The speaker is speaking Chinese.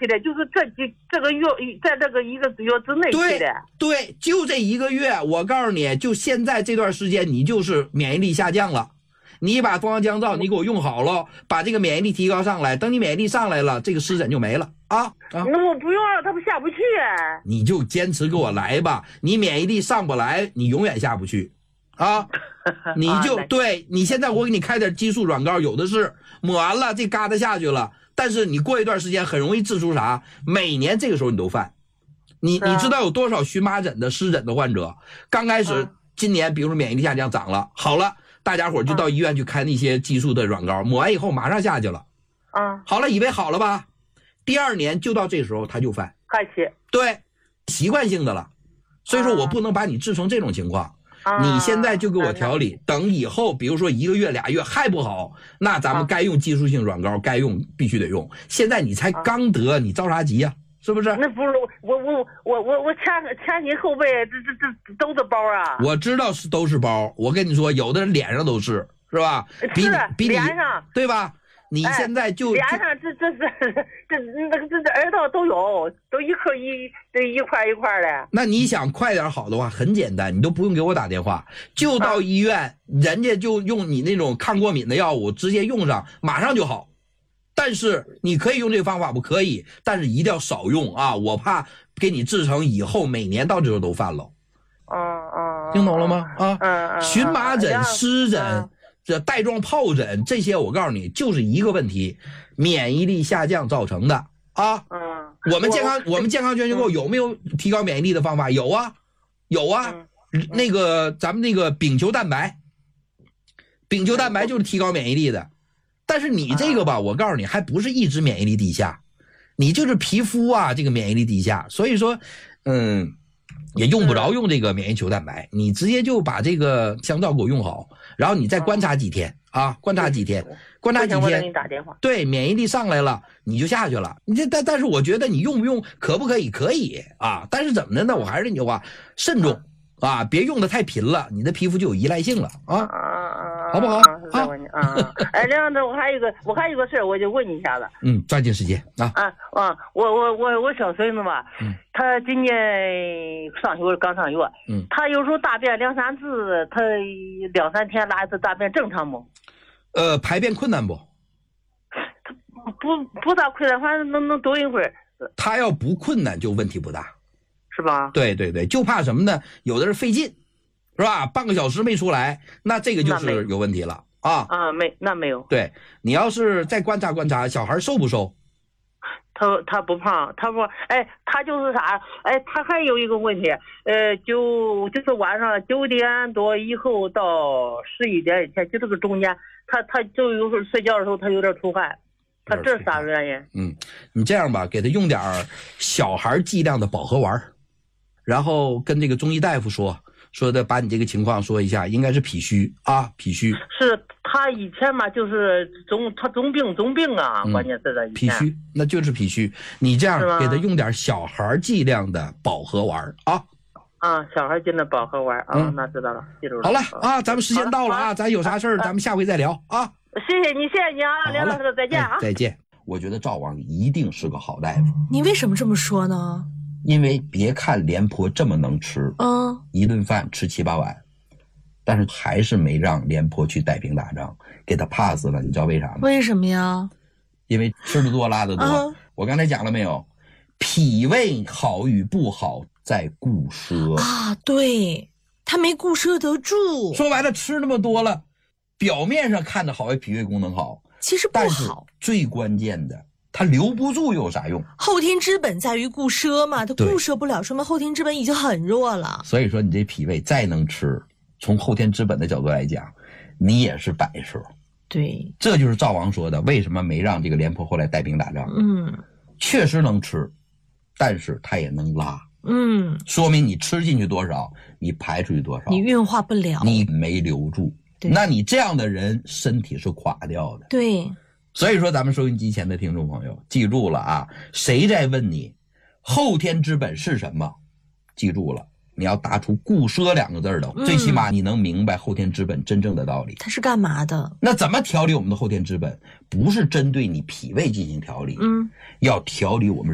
期的，就是这个月，在这个1个月之内期的。 对，就这1个月，我告诉你，就现在这段时间，你就是免疫力下降了。你把东方降皂你给我用好了，把这个免疫力提高上来，等你免疫力上来了，这个湿疹就没了啊。 那我不用了，它不下不去啊。 你就坚持给我来吧，你免疫力上不来，你永远下不去啊。你就对，你现在我给你开点激素软膏，有的是，抹完了这疙瘩下去了，但是你过一段时间很容易治出啥？每年这个时候你都犯。你知道有多少荨麻疹的湿疹的患者，刚开始今年比如说免疫力下降长了，好了，大家伙就到医院去开那些激素的软膏，抹完以后马上下去了。好了，以为好了吧？第2年就到这时候他就犯， 开始对，习惯性的了。所以说我不能把你治成这种情况。你现在就给我调理，等以后比如说1个月2月还不好，那咱们该用激素性软膏该用必须得用。现在你才刚得，你着啥急呀？是不是？ 那不是我前心后背这都是包啊！ 我知道都是包，我跟你说，有的人脸上都是吧？比脸上对吧？你现在就脸上这耳朵都有，都一块一块的。 那你想快点好的话，很简单，你都不用给我打电话，就到医院，人家就用你那种抗过敏的药物直接用上，马上就好。但是你可以用这个方法不可以，但是一定要少用啊！我怕给你治成以后每年到这时候都犯了。听懂了吗？荨麻疹、湿疹、这带状疱疹这些，我告诉你，就是一个问题，免疫力下降造成的啊。我们健康全球购有没有提高免疫力的方法？有啊。那个咱们那个丙球蛋白就是提高免疫力的。但是你这个吧，我告诉你，还不是一直免疫力低下，你就是皮肤啊，这个免疫力低下，所以说，也用不着用这个免疫球蛋白，你直接就把这个香皂给我用好，然后你再观察几天啊，观察几天，对，免疫力上来了，你就下去了。你这但是我觉得你用不用可不可以？可以啊，但是怎么的呢？我还是那句话，慎重啊，别用的太频了，你的皮肤就有依赖性了啊。好不好？ 梁老师，我还有一个事儿，我就问你一下子。 抓紧时间啊！ 我小孙子吧，他今年刚上学，他有时候大便2、3次，他2、3天拉一次大便，正常不？ 排便困难不？ 他不大困难，反正能多一会儿。 他要不困难就问题不大， 是吧？ 对，就怕什么呢？有的人费劲。是吧？半个小时没出来，那这个就是有问题了啊！ 没有。 对，你要是再观察观察，小孩瘦不瘦？ 他不胖，他就是啥？他还有一个问题，就是晚上9点多以后到11点以前，就这个中间，他就有时候睡觉的时候他有点出汗，他这是啥原因？ 你这样吧，给他用点小孩剂量的保和丸，然后跟这个中医大夫说的，把你这个情况说一下，应该是脾虚啊，脾虚。 是他以前嘛，就是中病啊，关键是这脾虚，那就是脾虚。你这样给他用点小孩剂量的保和丸啊。 小孩剂量的保和丸啊，那知道了，记住了。 好了啊，咱们时间到了啊，咱有啥事儿咱们下回再聊啊。 谢谢你啊，梁老师，再见啊。 再见。我觉得赵王一定是个好大夫。 你为什么这么说呢？ 因为别看廉颇这么能吃，一顿饭吃7、8碗，但是还是没让廉颇去带兵打仗，给他 pass 了。你知道为啥吗？ 为什么呀？ 因为吃得多拉得多。我刚才讲了没有？脾胃好与不好在固摄啊，对，他没固摄得住。 说白了，吃那么多了，表面上看着好像脾胃功能好， 其实不好。 但是最关键的，它留不住又有啥用？ 后天之本在于固摄嘛，它固摄不了，说明后天之本已经很弱了。 所以说你这脾胃再能吃，从后天之本的角度来讲，你也是摆设。 对， 这就是赵王说的，为什么没让这个廉颇后来带兵打仗？确实能吃，但是他也能拉。说明你吃进去多少，你排出去多少， 你运化不了， 你没留住。那你这样的人身体是垮掉的。 对。 所以说咱们收音机前的听众朋友记住了啊，谁在问你后天之本是什么，记住了，你要答出固摄2个字的，最起码你能明白后天之本真正的道理。 它是干嘛的？ 那怎么调理我们的后天之本？不是针对你脾胃进行调理，要调理我们